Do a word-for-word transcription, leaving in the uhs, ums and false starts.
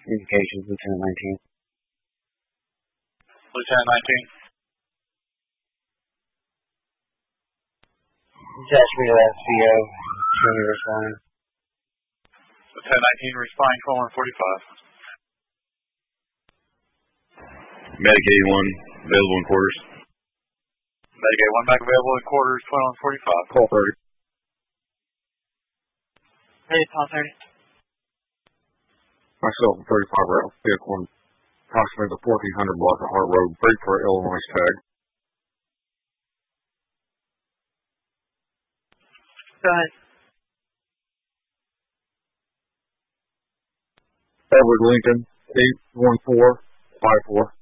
Communications, Lieutenant nineteen. Lieutenant nineteen. Joshua S C O, show me responding. Lieutenant nineteen, responding twelve one forty-five. Medic eighty-one, available in quarters. Medic eighty-one, back available in quarters, twelve one forty-five. Call thirty. Hey, call thirty. Myself, thirty-five route, vehicle in approximately the fourteen hundred block of Hart Road, Bridgeport, Illinois tag. Go ahead. Edward Lincoln, eight one four five four.